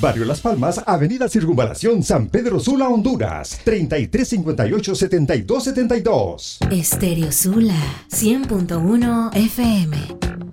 Barrio Las Palmas, Avenida Circunvalación San Pedro Sula, Honduras, 3358-7272. Estéreo Sula, 100.1 FM.